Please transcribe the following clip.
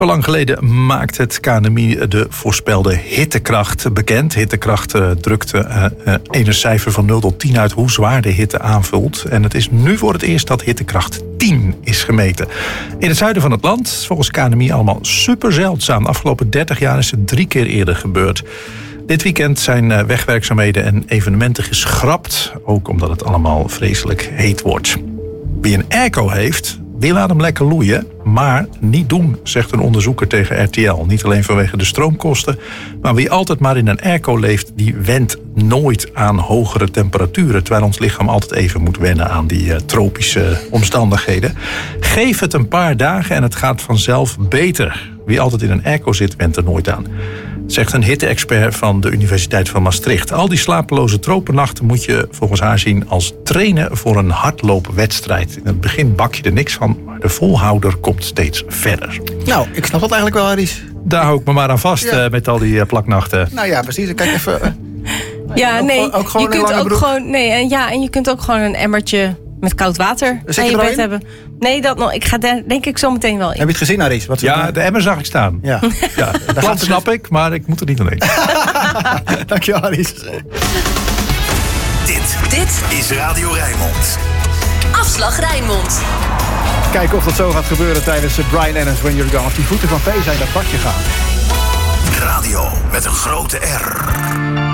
Lang geleden maakt het KNMI de voorspelde hittekracht bekend. Hittekracht drukt een cijfer van 0 tot 10 uit hoe zwaar de hitte aanvult. En het is nu voor het eerst dat hittekracht 10 is gemeten. In het zuiden van het land, volgens KNMI allemaal super zeldzaam. De afgelopen 30 jaar is het 3 keer eerder gebeurd. Dit weekend zijn wegwerkzaamheden en evenementen geschrapt. Ook omdat het allemaal vreselijk heet wordt. Wie een airco heeft, die laat hem lekker loeien, maar niet doen, zegt een onderzoeker tegen RTL. Niet alleen vanwege de stroomkosten, maar wie altijd maar in een airco leeft, die went nooit aan hogere temperaturen. Terwijl ons lichaam altijd even moet wennen aan die tropische omstandigheden. Geef het een paar dagen en het gaat vanzelf beter. Wie altijd in een airco zit, went er nooit aan. Zegt een hitte-expert van de Universiteit van Maastricht. Al die slapeloze tropennachten moet je volgens haar zien als trainen voor een hardloopwedstrijd. In het begin bak je er niks van, maar de volhouder komt steeds verder. Nou, ik snap dat eigenlijk wel, Aries. Daar hou ik me maar aan vast met al die plaknachten. Nou ja, precies. Kijk even. Ook gewoon je kunt ook gewoon. En je kunt ook gewoon een emmertje met koud water aan je bed hebben. Nee, dat nog. Ik ga denk ik zo meteen wel in. Heb je het gezien, Aries? Ja, de emmer zag ik staan. Ja. De plan snap ik, maar ik moet er niet alleen. Dankjewel, Aries. Dit is Radio Rijnmond. Afslag Rijnmond. Kijken of dat zo gaat gebeuren tijdens Brian Adams When You're Gone. Als die voeten van Vee zijn dat bakje gaan. Radio met een grote R.